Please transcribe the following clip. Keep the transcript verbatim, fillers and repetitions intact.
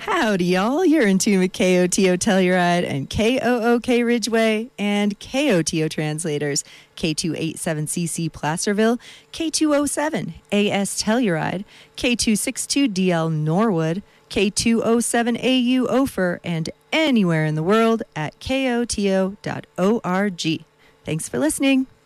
Howdy, y'all. You're in tune with K O T O Telluride and K O O K Ridgeway and K O T O Translators, K two eighty-seven C C Placerville, K two oh seven A S Telluride, K two sixty-two D L Norwood, K two oh seven A U Ophir, and anywhere in the world at K O T O dot org. Thanks for listening.